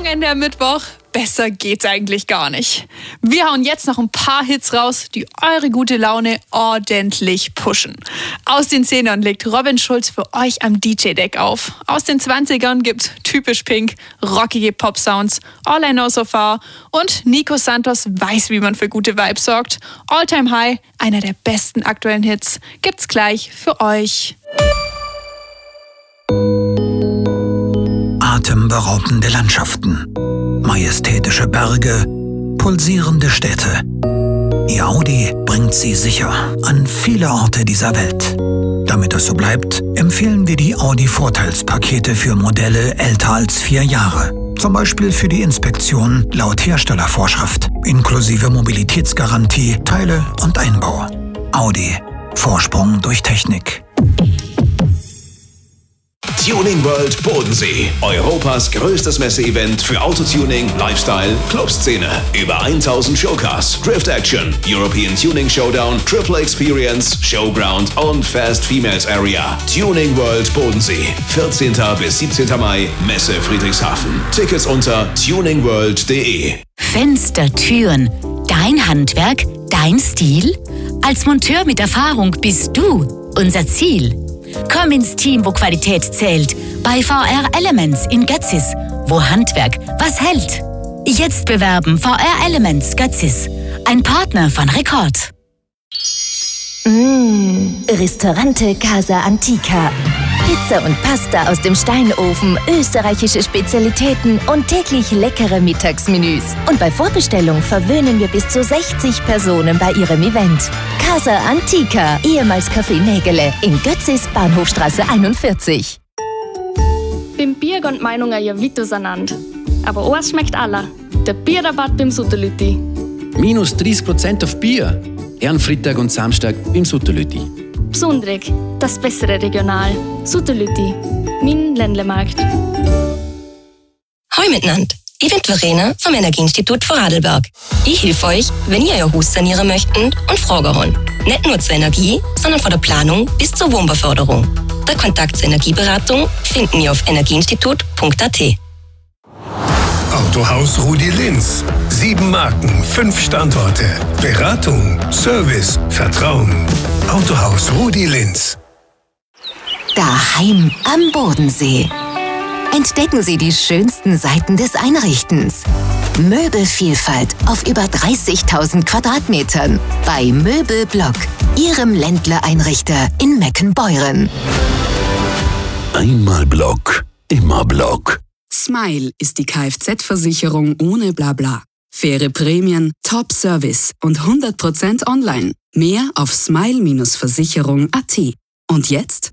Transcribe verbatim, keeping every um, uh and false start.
Wochenende am Mittwoch. Besser geht's eigentlich gar nicht. Wir hauen jetzt noch ein paar Hits raus, die eure gute Laune ordentlich pushen. Aus den Zehnern legt Robin Schulz für euch am D J-Deck auf. Aus den Zwanzigern gibt's typisch Pink, rockige Pop-Sounds, All I Know So Far und Nico Santos weiß, wie man für gute Vibes sorgt. All Time High, einer der besten aktuellen Hits, gibt's gleich für euch. Atemberaubende Landschaften, majestätische Berge, pulsierende Städte. Ihr Audi bringt sie sicher an viele Orte dieser Welt. Damit es so bleibt, empfehlen wir die Audi-Vorteilspakete für Modelle älter als vier Jahre. Zum Beispiel für die Inspektion laut Herstellervorschrift, inklusive Mobilitätsgarantie, Teile und Einbau. Audi. Vorsprung durch Technik. Tuning World Bodensee. Europas größtes Messeevent für Autotuning, Lifestyle, Clubszene. Über tausend Showcars, Drift Action, European Tuning Showdown, Triple Experience, Showground und Fast Females Area. Tuning World Bodensee. vierzehnten bis siebzehnten Mai, Messe Friedrichshafen. Tickets unter tuningworld punkt de. Fenster, Türen. Dein Handwerk, dein Stil? Als Monteur mit Erfahrung bist du unser Ziel. Komm ins Team, wo Qualität zählt. Bei V R Elements in Götzis, wo Handwerk was hält. Jetzt bewerben V R Elements Götzis, ein Partner von Rekord. Mmh, Ristorante Casa Antica. Pizza und Pasta aus dem Steinofen, österreichische Spezialitäten und täglich leckere Mittagsmenüs. Und bei Vorbestellung verwöhnen wir bis zu sechzig Personen bei ihrem Event. Casa Antica, ehemals Café Nägele, in Götzis, Bahnhofstraße einundvierzig. Beim Bier gehen die Meinungen ja weit auseinander. Aber eins schmeckt alle: der Bierrabatt beim Sutterlütti. Minus dreißig Prozent auf Bier. Ehrenfreitag und Samstag beim Sutterlütti. Besonderig, das bessere Regional. Sutterlütti, mein Ländlemarkt. Hoi miteinander, ich bin Verena vom Energieinstitut Vorarlberg. Ich helfe euch, wenn ihr euer Haus sanieren möchtet und Fragen habt. Nicht nur zur Energie, sondern von der Planung bis zur Wohnbeförderung. Der Kontakt zur Energieberatung finden wir auf energieinstitut punkt a t. Autohaus Rudi Linz. Sieben Marken, fünf Standorte. Beratung, Service, Vertrauen. Autohaus Rudi Linz. Daheim am Bodensee. Entdecken Sie die schönsten Seiten des Einrichtens. Möbelvielfalt auf über dreißigtausend Quadratmetern bei Möbelblock, Ihrem Ländler-Einrichter in Meckenbeuren. Einmal Block, immer Block. Smile ist die Kfz-Versicherung ohne Blabla. Faire Prämien, Top-Service und hundert Prozent online. Mehr auf smile Bindestrich versicherung punkt a t. Und jetzt